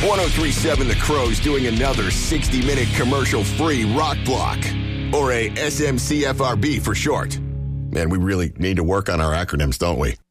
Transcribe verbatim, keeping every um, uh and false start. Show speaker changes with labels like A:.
A: ten thirty-seven The Crow's doing another sixty-minute commercial-free rock block, or a S M C F R B for short. Man, we really need to work on our acronyms, don't we?